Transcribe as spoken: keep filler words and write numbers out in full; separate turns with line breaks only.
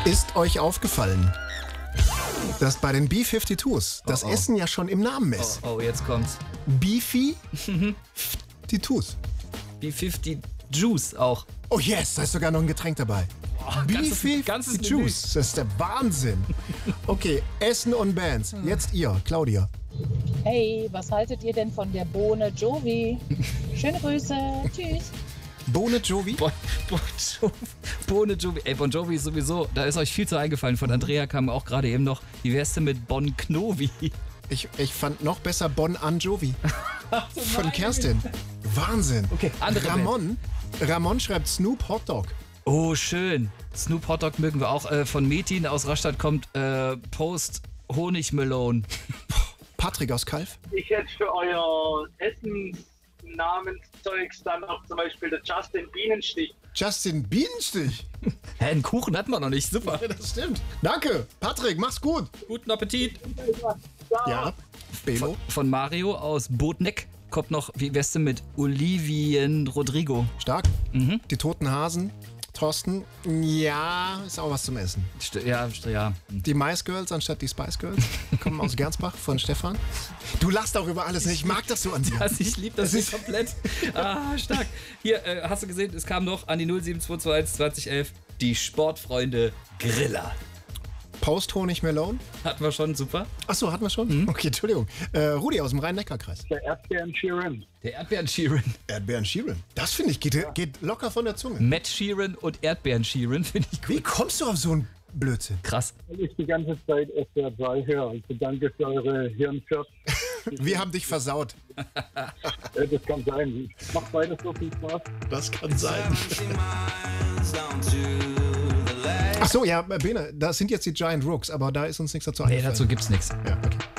Ist euch aufgefallen, dass bei den B fünfundfünfzigers das
Oh, oh.
Essen ja schon im Namen ist?
Oh, oh, jetzt kommt's.
Beefy fünfundfünfzig.
B fünfzig Juice auch.
Oh yes, da ist sogar noch ein Getränk dabei.
ganzes-
Beefy
ganzes Menü.
Juice, das ist der Wahnsinn. Okay, Essen und Bands. Jetzt ihr, Claudia.
Hey, was haltet ihr denn von der Bohne Jovi? Schöne Grüße. Tschüss.
Bohne Jovi?
Bon, bon Jovi. Bon Jovi. Ey, Bon Jovi ist sowieso, da ist euch viel zu eingefallen. Von Andrea kam auch gerade eben noch, wie wär's denn mit Bon Knovi?
Ich, ich fand noch besser Bon Anjovi. Von Kerstin. Wahnsinn.
Okay, andere
Ramon. Ramon schreibt Snoop Hotdog.
Oh, schön. Snoop Hotdog mögen wir auch. Äh, von Metin aus Rastatt kommt äh, Post Honigmelone.
Patrick aus Kalf.
Ich hätte für euer Essensnamenszeugs dann auch zum Beispiel der Justin Bienenstich.
Justin Bienenstich.
Hä, einen Kuchen hat man noch nicht. Super.
Das stimmt. Danke. Patrick, mach's gut.
Guten Appetit.
Ja. Belo.
Von, von Mario aus Bodneck kommt noch, wie wär's denn mit Olivien Rodrigo?
Stark. Die toten Hasen. Thorsten. Ja, ist auch was zum Essen.
St ja, st ja.
Die Mice Girls anstatt die Spice Girls. Kommen aus Gernsbach von Stefan. Du lachst auch über alles. Ich mag das so an dir.
Also ich liebe das,
Das
nicht komplett. Ah, stark. Hier, äh, hast du gesehen, es kam noch an die null sieben zwei zwei eins zwanzig elf die Sportfreunde Griller.
Post Honig Melone.
Hatten wir schon, super.
Achso, hatten wir schon? Okay, Entschuldigung. Äh, Rudi aus dem Rhein-Neckar-Kreis.
Der Erdbeeren Sheeran.
Der Erdbeeren Sheeran.
Erdbeeren Sheeran. Das finde ich, geht, geht locker von der Zunge.
Matt Sheeran und Erdbeeren Sheeran finde ich
Wie
gut.
kommst du auf so einen Blödsinn?
Krass.
Weil ich die ganze Zeit S W R drei höre. Also danke für eure Hirnschirm.
Wir haben dich versaut.
Äh, das kann sein. Macht weiter so viel Spaß.
Das kann sein. Ach so, ja, Bene, das sind jetzt die Giant Rooks, aber da ist uns nichts dazu
Nee,
eingefallen.
dazu gibt's nichts.
Ja, okay.